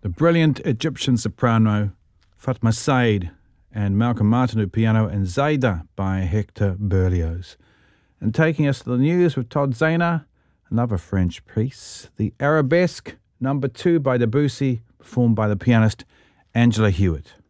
the brilliant Egyptian soprano Fatma Said, and Malcolm Martineau piano, and Zaida by Hector Berlioz. And taking us to the news with Todd Zahner, another French piece, the Arabesque, number 2 by Debussy, performed by the pianist Angela Hewitt.